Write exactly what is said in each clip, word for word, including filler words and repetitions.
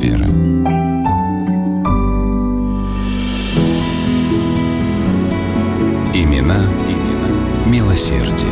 атмосферы. Имена, имена милосердия.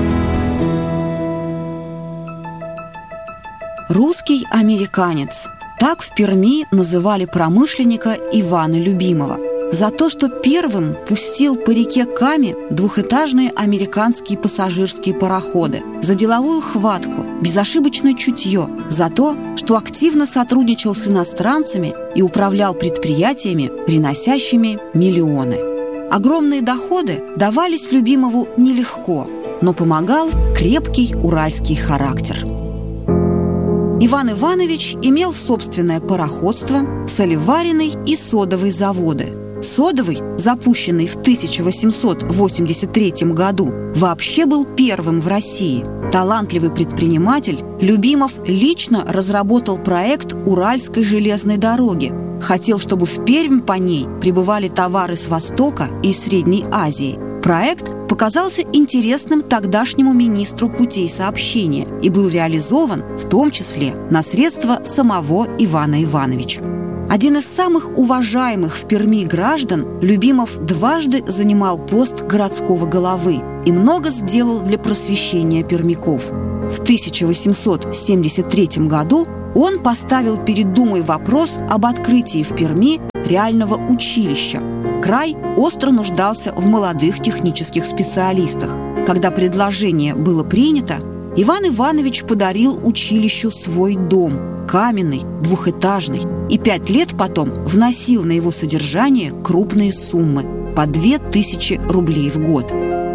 Русский американец. Так в Перми называли промышленника Ивана Любимова за то, что первым пустил по реке Каме двухэтажные американские пассажирские пароходы, за деловую хватку, безошибочное чутье, за то, что активно сотрудничал с иностранцами и управлял предприятиями, приносящими миллионы. Огромные доходы давались Любимову нелегко, но помогал крепкий уральский характер. Иван Иванович имел собственное пароходство, солеваренный и содовый заводы. Содовый, запущенный в тысяча восемьсот восемьдесят третьем году, вообще был первым в России. Талантливый предприниматель Любимов лично разработал проект Уральской железной дороги. Хотел, чтобы в Пермь по ней прибывали товары с Востока и Средней Азии. Проект показался интересным тогдашнему министру путей сообщения и был реализован в том числе на средства самого Ивана Ивановича. Один из самых уважаемых в Перми граждан, Любимов дважды занимал пост городского головы и много сделал для просвещения пермяков. В тысяча восемьсот семьдесят третьем году он поставил перед Думой вопрос об открытии в Перми реального училища. Край остро нуждался в молодых технических специалистах. Когда предложение было принято, Иван Иванович подарил училищу свой дом, каменный, двухэтажный, и пять лет потом вносил на его содержание крупные суммы – по две тысячи рублей в год.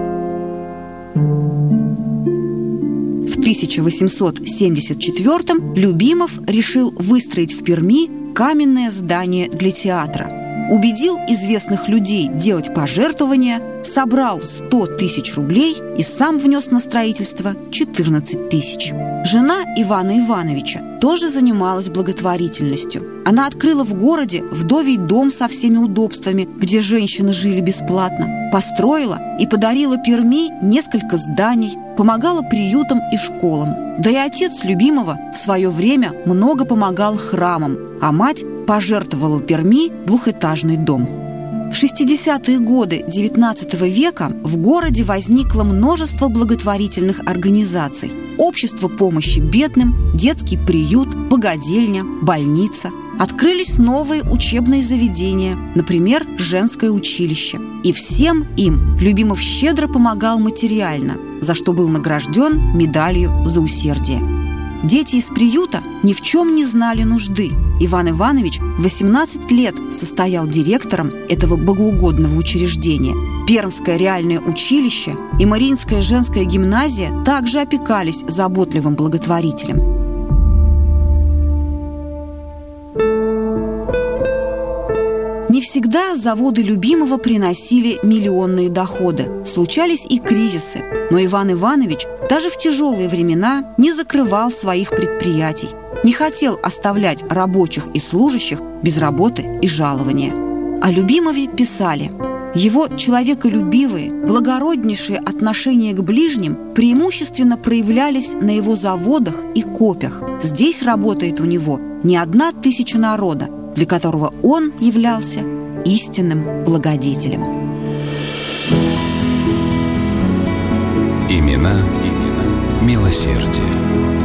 В тысяча восемьсот семьдесят четвёртом Любимов решил выстроить в Перми каменное здание для театра. Убедил известных людей делать пожертвования, собрал сто тысяч рублей и сам внес на строительство четырнадцать тысяч. Жена Ивана Ивановича тоже занималась благотворительностью. Она открыла в городе вдовий дом со всеми удобствами, где женщины жили бесплатно, построила и подарила Перми несколько зданий, помогала приютам и школам. Да и отец Любимова в свое время много помогал храмам, а мать пожертвовала Перми двухэтажный дом. В шестидесятые годы девятнадцатого века в городе возникло множество благотворительных организаций: общество помощи бедным, детский приют, богадельня, больница. Открылись новые учебные заведения, например, женское училище. И всем им Любимов щедро помогал материально, за что был награжден медалью за усердие. Дети из приюта ни в чем не знали нужды. Иван Иванович восемнадцать лет состоял директором этого богоугодного учреждения. Пермское реальное училище и Мариинская женская гимназия также опекались заботливым благотворителем. Не всегда заводы Любимова приносили миллионные доходы. Случались и кризисы. Но Иван Иванович даже в тяжелые времена не закрывал своих предприятий. Не хотел оставлять рабочих и служащих без работы и жалования. О Любимове писали: его человеколюбивые, благороднейшие отношения к ближним преимущественно проявлялись на его заводах и копях. Здесь работает у него не одна тысяча народа, для которого он являлся истинным благодетелем. Имена, имена милосердия.